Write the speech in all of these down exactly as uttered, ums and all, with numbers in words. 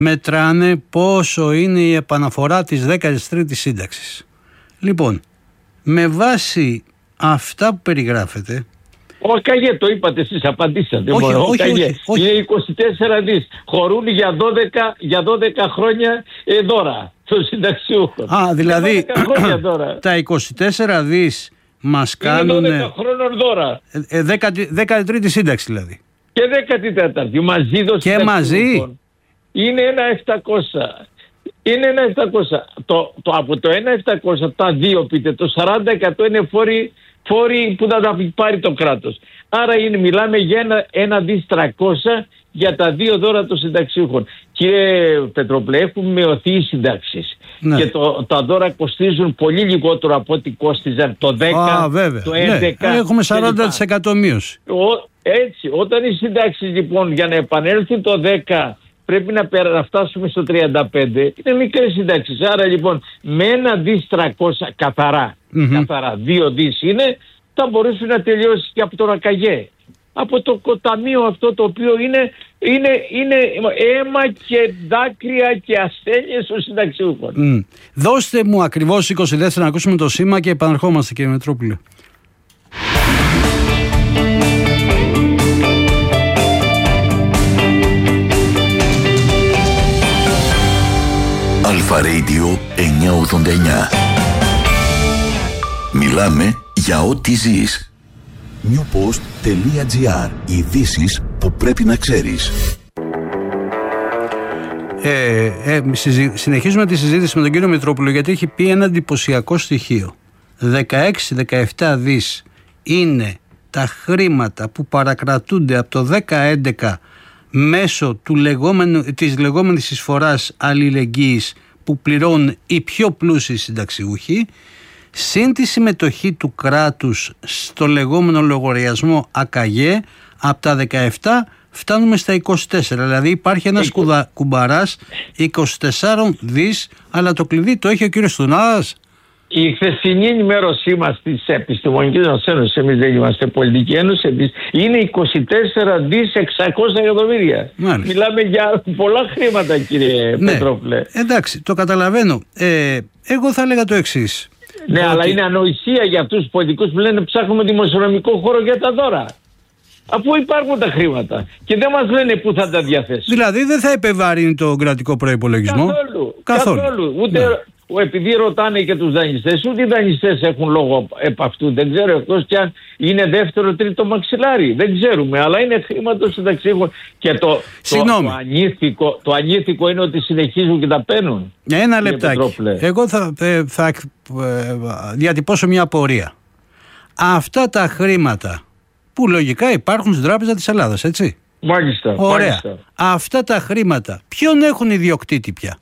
μετράνε πόσο είναι η επαναφορά της δέκατης τρίτης σύνταξης. Λοιπόν, με βάση αυτά που περιγράφεται... Ο Καγέ, το είπατε εσείς, απαντήσατε. Όχι, ο όχι, Καγέ, όχι, όχι. είναι είκοσι τέσσερα δις. Χωρούν για δώδεκα, για δώδεκα χρόνια ε, δώρα των συνταξιούχων. Α, δηλαδή τα είκοσι τέσσερα δις μας κάνουν... Είναι δώδεκα χρόνων δώρα. Ε, δέκατη τρίτη σύνταξη δηλαδή. Και δέκατη τέταρτη. Μαζί δώσει. Και μαζί. Είναι ένα επτακόσια. Είναι ένα επτακόσια. Το, το, από το ένα επτακόσια, τα δύο πείτε, το σαράντα τοις εκατό είναι φόροι, φόροι που θα τα πάρει το κράτος. Άρα είναι, μιλάμε για ένα, ένα δις τριακόσια για τα δύο δώρα των συνταξιούχων. Κύριε Πετροπλέ, έχουν μειωθεί οι συντάξεις. Ναι. Και το, τα δώρα κοστίζουν πολύ λιγότερο από ό,τι κόστιζαν το δέκα, Α, βέβαια. το έντεκα. Ναι, έχουμε σαράντα τοις εκατό μείωση. Ο, έτσι, όταν οι συντάξεις λοιπόν για να επανέλθουν το δέκα πρέπει να, πέρα, να φτάσουμε στο τριάντα πέντε, είναι μικρές συντάξεις. Άρα λοιπόν με ένα δις τριακόσια καθαρά, mm-hmm. καθαρά δύο δις είναι, θα μπορούσε να τελειώσει και από το ΡΑΚΑΓΕ. Από το ταμείο αυτό το οποίο είναι, είναι, είναι αίμα και δάκρυα και ασθένειες των συνταξιούχων. Mm. Δώστε μου ακριβώς είκοσι δεύτερα να ακούσουμε το σήμα και επαναρχόμαστε, κύριε Μετρόπουλε. Αλφα Radio εννιακόσια ογδόντα εννιά. Μιλάμε για ό,τι ζεις. newpost.gr. Ειδήσεις που πρέπει να ξέρεις. Ε, ε, συνεχίζουμε τη συζήτηση με τον κύριο Μητρόπουλο, γιατί έχει πει ένα εντυπωσιακό στοιχείο. δεκαέξι με δεκαεπτά δις είναι τα χρήματα που παρακρατούνται από το δέκα έντεκα μέσω του λεγόμενου, της λεγόμενης εισφοράς αλληλεγγύης που πληρώνουν οι πιο πλούσιοι συνταξιούχοι, συν τη συμμετοχή του κράτους στο λεγόμενο λογαριασμό ΑΚΑΓΕ, από τα δεκαεπτά φτάνουμε στα είκοσι τέσσερα. Δηλαδή υπάρχει ένας κουδα, κουμπαράς είκοσι τέσσερα δις, αλλά το κλειδί το έχει ο κύριος Στουνάδας. Η χθεσινή ενημέρωσή μας της Επιστημονικής μας Ένωσης, εμείς δεν είμαστε πολιτική ένωση, είναι είκοσι τέσσερα δις εξακόσια εκατομμύρια. Μάλιστα. Μιλάμε για πολλά χρήματα, κύριε ναι, Πετρόπουλε. Εντάξει, το καταλαβαίνω. Ε, εγώ θα έλεγα το εξής. Ναι, ότι... αλλά είναι ανοησία για αυτούς τους πολιτικούς που λένε ψάχνουμε δημοσιονομικό χώρο για τα δώρα. Αφού υπάρχουν τα χρήματα και δεν μας λένε πού θα τα διαθέσουν. Δηλαδή δεν θα επιβαρύνει τον κρατικό προϋπολογισμό. Καθόλου. Καθόλου. καθόλου. Ούτε... Ναι. Επειδή ρωτάνε και τους δανειστές, ούτε οι δανειστές έχουν λόγο επ' αυτού. Δεν ξέρω εκτός κι αν είναι δεύτερο τρίτο μαξιλάρι. Δεν ξέρουμε, αλλά είναι χρήμα των συνταξίχων. Και το, το, το, ανήθικο, το ανήθικο είναι ότι συνεχίζουν και τα παίρνουν. Ένα λεπτάκι. Εγώ θα, ε, θα ε, διατυπώσω μια απορία. Αυτά τα χρήματα που λογικά υπάρχουν στην Τράπεζα της Ελλάδας, έτσι. Μάλιστα. Ωραία. Μάλιστα. Αυτά τα χρήματα ποιον έχουν ιδιοκτήτη πια?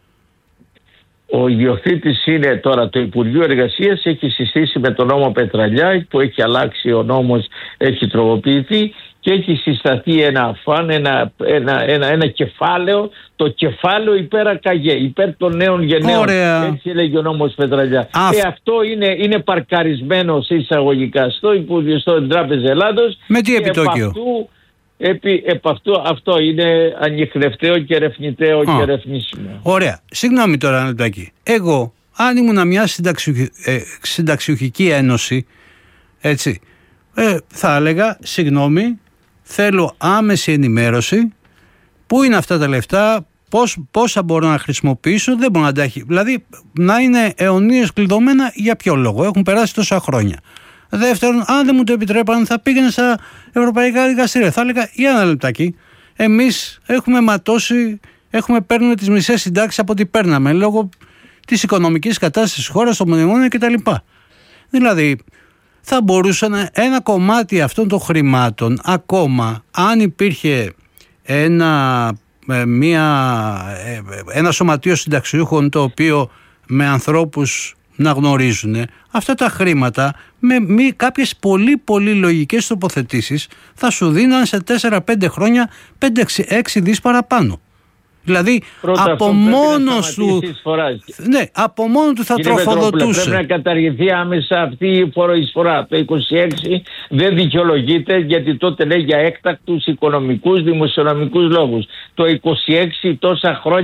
Ο ιδιοκτήτης είναι τώρα το Υπουργείο Εργασίας, έχει συστήσει με τον νόμο Πετραλιά που έχει αλλάξει ο νόμος, έχει τροποποιηθεί και έχει συσταθεί ένα φαν, ένα, ένα, ένα, ένα κεφάλαιο, το κεφάλαιο υπέρ ΑΚΑΓΕ, υπέρ των νέων γενναίων. Ωραία. Έτσι έλεγε ο νόμος Πετραλιά. Α, και αυτό είναι, είναι παρκαρισμένο σε εισαγωγικά στο Υπουργείο, στο Τράπεζα Ελλάδος. Με τι επιτόκιο? Επί, επ' αυτό, αυτό είναι ανιχνευταίο και ερευνηταίο και ερευνήσιμο. Ωραία. Συγγνώμη τώρα ένα λεπτάκι. Εγώ, αν ήμουν μια συνταξιουχ, ε, συνταξιουχική ένωση, έτσι, ε, θα έλεγα, συγγνώμη, θέλω άμεση ενημέρωση, πού είναι αυτά τα λεφτά, πώς, πόσα μπορώ να χρησιμοποιήσω, δεν μπορώ να τα έχει. Δηλαδή, να είναι αιωνίως κλειδωμένα, για ποιο λόγο? Έχουν περάσει τόσα χρόνια. Δεύτερον, αν δεν μου το επιτρέπαν, θα πήγαινε στα ευρωπαϊκά δικαστήρια. Θα έλεγα, για ένα λεπτάκι, εμείς έχουμε ματώσει, έχουμε παίρνουμε τις μισές συντάξεις από ό,τι παίρναμε, λόγω της οικονομικής κατάστασης της χώρας, των μνημόνιων κτλ. Δηλαδή, θα μπορούσε ένα κομμάτι αυτών των χρημάτων, ακόμα αν υπήρχε ένα, μια, ένα σωματείο συνταξιούχων το οποίο με ανθρώπους να γνωρίζουν αυτά τα χρήματα, με μη, κάποιες πολύ πολύ λογικές τοποθετήσεις θα σου δίναν σε τέσσερα πέντε χρόνια πέντε έξι δις παραπάνω. Δηλαδή Πρώτα από μόνος του, ναι, από μόνο του θα Κύριε τροφοδοτούσε. Πρέπει να καταργηθεί άμεσα αυτή η φοροεισφορά. Το είκοσι έξι δεν δικαιολογείται, γιατί τότε λέει για έκτακτους οικονομικούς, δημοσιονομικούς λόγους. Το είκοσι έξι τόσα χρόνια